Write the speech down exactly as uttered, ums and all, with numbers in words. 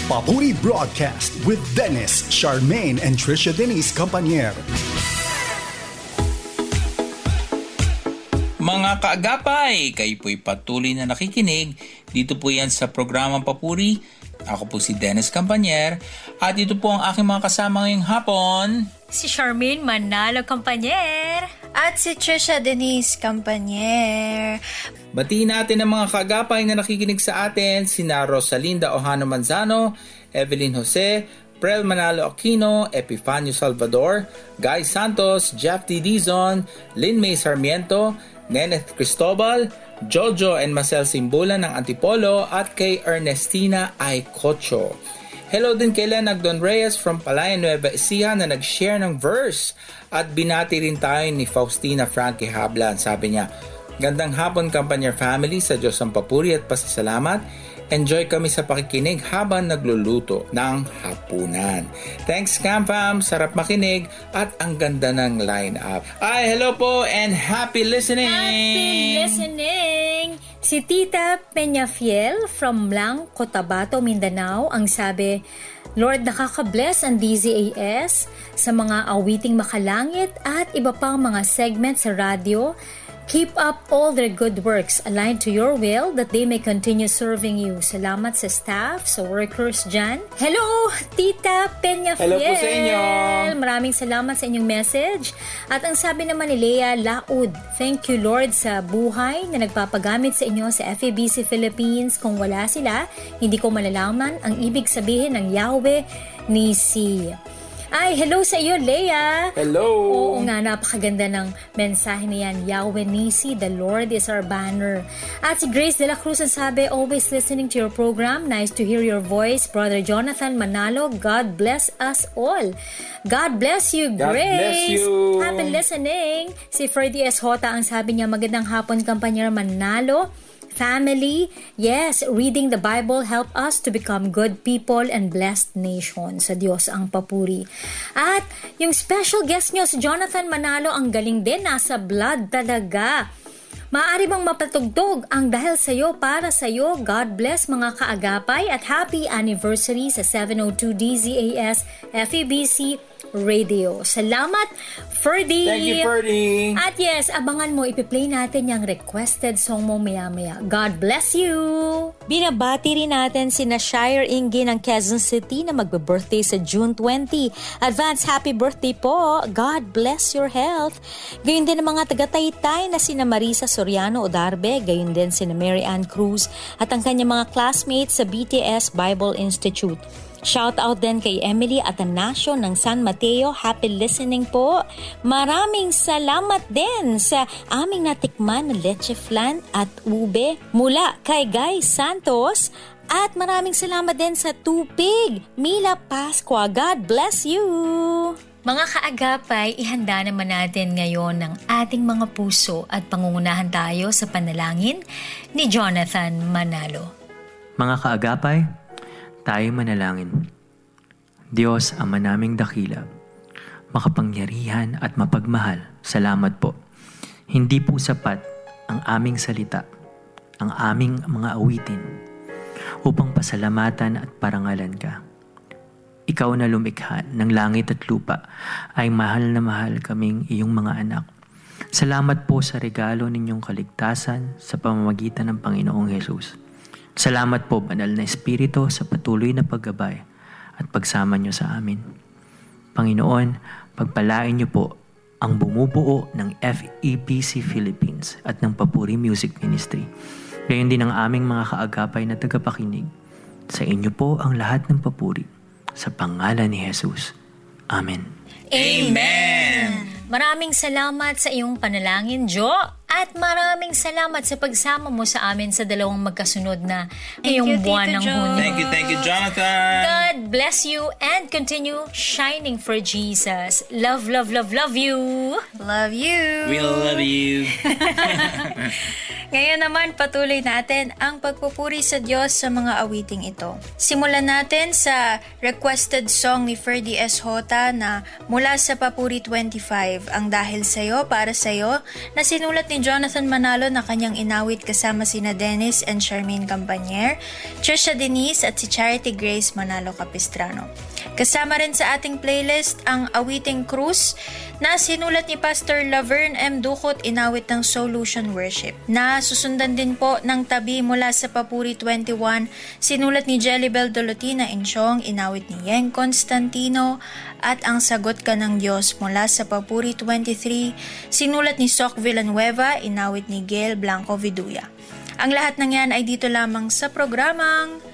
Papuri Broadcast with Dennis, Charmaine, and Trisha Denise Campanier. Mga kaagapay, kayo po'y patuloy na nakikinig. Dito po yan sa programang Papuri. Ako po si Dennis Campanier. At dito po ang aking mga kasama ngayong hapon. Si Charmaine Manalo Campanier. At si Trisha Denise Campanier. Batiin natin ang mga kaagapay na nakikinig sa atin. Sina Rosalinda Ohano Manzano, Evelyn Jose, Prel Manalo Aquino, Epifanio Salvador, Guy Santos, Jeff D. Dizon, Lynn May Sarmiento, Neneth Cristobal, Jojo and Marcel Simbula ng Antipolo at kay Ernestina Aycocho. Hello din kay Lenag Don Reyes from Palayan, Nueva Ecija na nag-share ng verse at binati rin tayo ni Faustina Frankie Hablan. Sabi niya, gandang hapon Campanier family, sa Diyos ang papuri at pasasalamat. Enjoy kami sa pakikinig habang nagluluto ng hapunan. Thanks Campam, sarap makinig at ang ganda ng line-up. Ay, hello po and happy listening! Happy listening! Si Tita Peñafiel from Lang, Cotabato, Mindanao ang sabi, Lord, nakaka-bless ang D Z A S sa mga awiting makalangit at iba pang mga segment sa radyo. Keep up all their good works aligned to your will that they may continue serving you. Salamat sa staff, sa workers dyan. Hello, Tita Peñafiel. Hello po sa inyo. Maraming salamat sa inyong message. At ang sabi naman ni Lea Laud, thank you Lord sa buhay na nagpapagamit sa inyo sa F E B C Philippines. Kung wala sila, hindi ko malalaman ang ibig sabihin ng Yahweh Nisi. Ay, hello sa iyo, Leah. Hello. Oo nga, napakaganda ng mensahe niyan. Yahweh Nisi, the Lord is our banner. At si Grace de la Cruz ang sabi, always listening to your program. Nice to hear your voice. Brother Jonathan Manalo, God bless us all. God bless you, God Grace. bless you. Happy listening. Si Ferdy S. Hota ang sabi niya, magandang hapon, Campanier Manalo. Family, yes, reading the Bible help us to become good people and blessed nation. Sa Diyos ang papuri. At yung special guest nyo, si Jonathan Manalo, ang galing din, nasa blood talaga. Maaari bang mapatugtog ang dahil sa'yo, para sa'yo. God bless mga kaagapay at happy anniversary sa seven oh two D Z A S F E B C Radio. Salamat, Ferdy! Thank you, Ferdy! At yes, abangan mo, ipiplay natin yung requested song mo maya-maya. God bless you! Binabati rin natin si Shire Ingi ng Quezon City na magbe-birthday sa June twentieth. Advance happy birthday po! God bless your health! Gayun din ang mga taga-Taytay na sina Marisa Soriano Odarbe, gayun din sina Mary Ann Cruz at ang kanyang mga classmates sa B T S Bible Institute. Shout out din kay Emily Atanasio ng San Mateo. Happy listening po. Maraming salamat din sa aming natikman na leche flan at ube mula kay Guy Santos. At maraming salamat din sa tupig, Mila Pascua. God bless you! Mga kaagapay, ihanda naman natin ngayon ng ating mga puso at pangungunahan tayo sa panalangin ni Jonathan Manalo. Mga kaagapay, tayo manalangin. Diyos, Ama naming dakila, makapangyarihan at mapagmahal, salamat po. Hindi po sapat ang aming salita, ang aming mga awitin, upang pasalamatan at parangalan ka. Ikaw na lumikha ng langit at lupa, ay mahal na mahal kaming iyong mga anak. Salamat po sa regalo ninyong kaligtasan sa pamamagitan ng Panginoong Hesus. Salamat po, Banal na Espiritu, sa patuloy na paggabay at pagsama niyo sa amin. Panginoon, pagpalain niyo po ang bumubuo ng F E B C Philippines at ng Papuri Music Ministry. Gayon din ang aming mga kaagapay na tagapakinig. Sa inyo po ang lahat ng papuri. Sa pangalan ni Jesus. Amen. Amen! Maraming salamat sa iyong panalangin, Jo. At maraming salamat sa pagsama mo sa amin sa dalawang magkasunod na ngayong buwan ng Hunyo. Thank you, thank you, Jonathan. God bless you and continue shining for Jesus. Love, love, love, love you. Love you. We love you. Ngayon naman, patuloy natin ang pagpupuri sa Diyos sa mga awiting ito. Simulan natin sa requested song ni Ferdy S. Hota na mula sa Papuri twenty-five, ang Dahil Sa'yo, Para Sa'yo, na sinulat ni ni Jonathan Manalo na kanyang inawit kasama sina Dennis and Charmaine Campanier, Trisha Denise at si Charity Grace Manalo Capistrano. Kasama rin sa ating playlist ang Awiting Cruz na sinulat ni Pastor Laverne M. Ducot, inawit ng Solution Worship. Na susundan din po ng Tabi mula sa Papuri twenty-one, sinulat ni Jelibel Dolotina Inchong, inawit ni Yeng Constantino, at ang Sagot Ka ng Diyos mula sa Papuri twenty-three, sinulat ni Soc Villanueva, inawit ni Gail Blanco Viduya. Ang lahat ng yan ay dito lamang sa programang